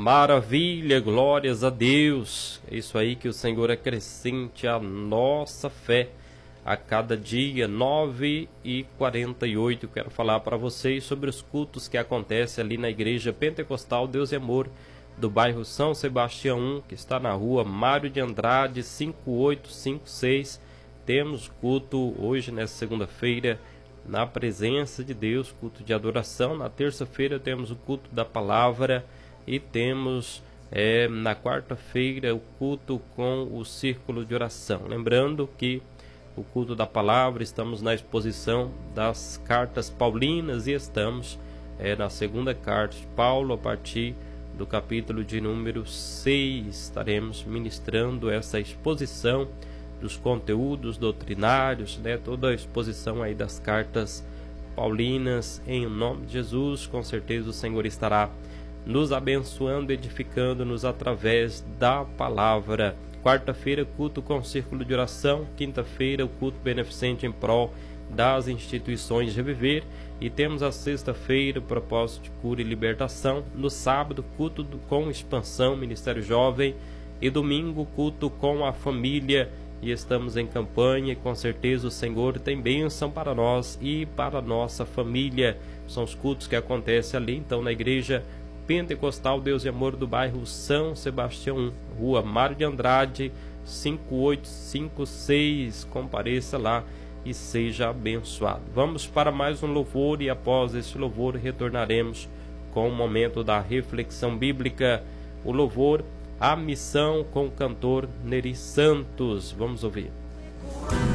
Maravilha, glórias a Deus. É isso aí, que o Senhor acrescente a nossa fé a cada dia. 9h48. Quero falar para vocês sobre os cultos que acontecem ali na Igreja Pentecostal Deus e Amor do bairro São Sebastião 1, que está na rua Mário de Andrade 5856. Temos culto hoje, nessa segunda-feira, na presença de Deus, culto de adoração. Na terça-feira temos o culto da palavra e temos na quarta-feira o culto com o círculo de oração. Lembrando que o culto da palavra, estamos na exposição das cartas paulinas e estamos na segunda carta de Paulo, a partir do capítulo de número 6. Estaremos ministrando essa exposição dos conteúdos doutrinários, toda a exposição aí das cartas paulinas. Em nome de Jesus, com certeza o Senhor estará nos abençoando, edificando-nos através da palavra. Quarta-feira, culto com círculo de oração. Quinta-feira, o culto beneficente em prol das instituições de Reviver. E temos a sexta-feira, o propósito de cura e libertação. No sábado, culto com expansão, Ministério Jovem. E domingo, culto com a família. E estamos em campanha e com certeza o Senhor tem bênção para nós e para a nossa família. São os cultos que acontecem ali, então, na Igreja Pentecostal Deus e Amor do bairro São Sebastião 1, rua Mário de Andrade 5856. Compareça lá e seja abençoado. Vamos para mais um louvor e após este louvor retornaremos com o momento da reflexão bíblica. O louvor A Missão, com o cantor Neri Santos. Vamos ouvir.